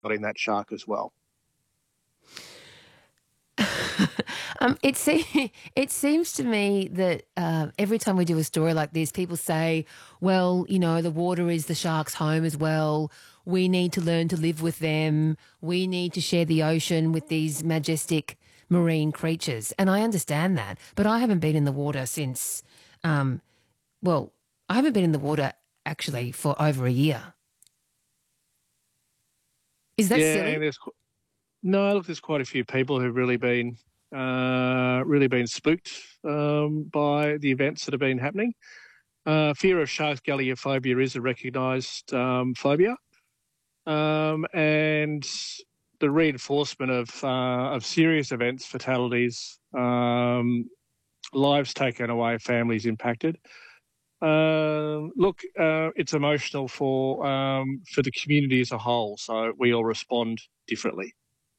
in that shark as well. It seems to me that every time we do a story like this, people say, well, the water is the shark's home as well. We need to learn to live with them. We need to share the ocean with these majestic marine creatures. And I understand that. But I haven't been in the water since, well, I haven't been in the water actually for over a year. Is that Yeah, and silly? there's quite a few people who've really been spooked by the events that have been happening. Fear of sharks, galleophobia, is a recognised phobia, and the reinforcement of serious events, fatalities, lives taken away, families impacted. It's emotional for the community as a whole, so we all respond differently.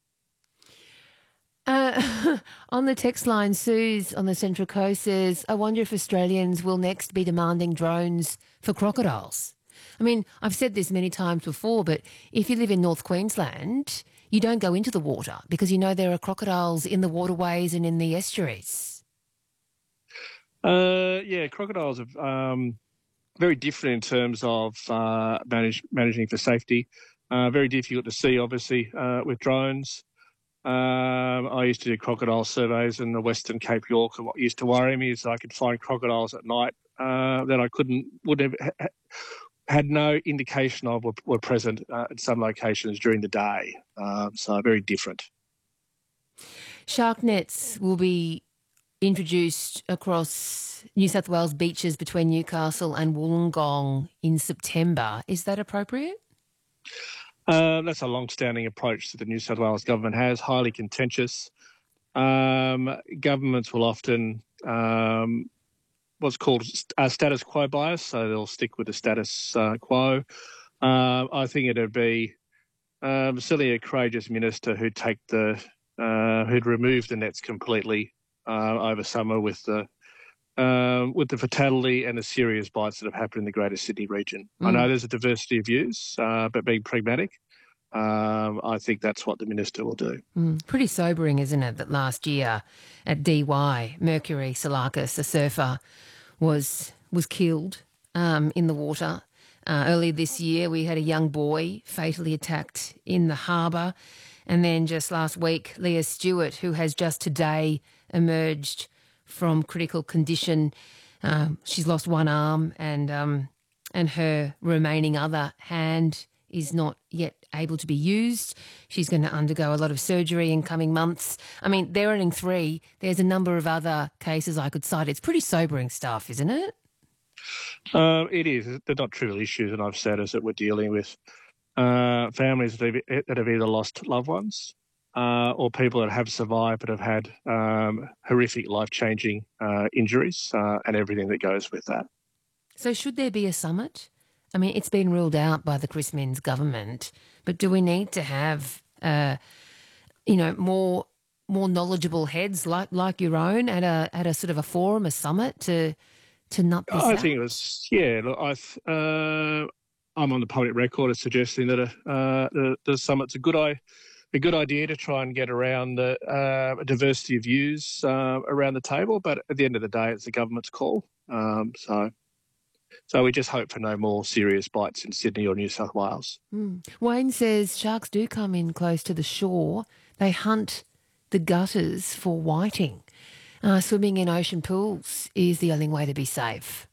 On the text line, Suze on the Central Coast says, I wonder if Australians will next be demanding drones for crocodiles. I mean, I've said this many times before, but if you live in North Queensland, you don't go into the water because there are crocodiles in the waterways and in the estuaries. Yeah, crocodiles are very different in terms of managing for safety. Very difficult to see, obviously, with drones. I used to do crocodile surveys in the Western Cape York, and what used to worry me is I could find crocodiles at night that I would have had no indication of were present at some locations during the day. So very different. Shark nets will be introduced across New South Wales beaches between Newcastle and Wollongong in September. Is that appropriate? That's a long-standing approach that the New South Wales government has, highly contentious. Governments will often what's called status quo bias, so they'll stick with the status quo. I think it'd be certainly a courageous minister who'd who'd remove the nets completely over summer with the fatality and the serious bites that have happened in the Greater Sydney region. I know there's a diversity of views, but being pragmatic, I think that's what the minister will do. Pretty sobering, isn't it, that last year at DY, Mercury Salakis, a surfer, was killed in the water. Earlier this year, we had a young boy fatally attacked in the harbour. And then just last week, Leah Stewart, who has just today emerged from critical condition. She's lost one arm and her remaining other hand is not yet able to be used. She's going to undergo a lot of surgery in coming months. I mean, they're only three. There's a number of other cases I could cite. It's pretty sobering stuff, isn't it? It is. They're not trivial issues, and I've said is that we're dealing with families that have either lost loved ones or people that have survived but have had horrific life-changing injuries and everything that goes with that. So should there be a summit? I mean, it's been ruled out by the Chris Minns government, but do we need to have, more knowledgeable heads like your own at a sort of a forum, a summit to nut this out? I think it was, yeah. Look, I'm on the public record as suggesting that the summit's a good idea to try and get around the diversity of views around the table. But at the end of the day, it's the government's call. So we just hope for no more serious bites in Sydney or New South Wales. Wayne says sharks do come in close to the shore. They hunt the gutters for whiting. Swimming in ocean pools is the only way to be safe.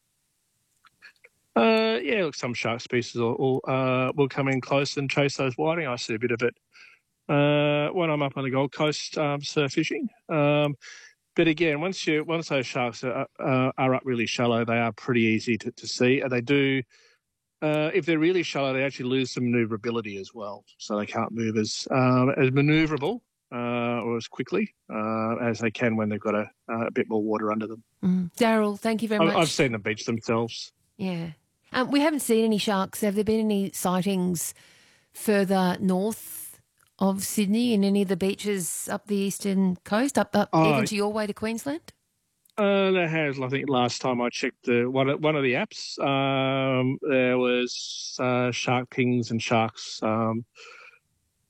Yeah, look, some shark species will come in close and chase those whiting. I see a bit of it when I'm up on the Gold Coast surf fishing. But again, once those sharks are up really shallow, they are pretty easy to see. And they do, if they're really shallow, they actually lose some manoeuvrability as well. So they can't move as manoeuvrable or as quickly as they can when they've got a bit more water under them. Daryl, thank you very much. I've seen them beach themselves. Yeah. We haven't seen any sharks. Have there been any sightings further north of Sydney in any of the beaches up the eastern coast, up even to your way to Queensland? There has. I think last time I checked one of the apps, there was shark pings and sharks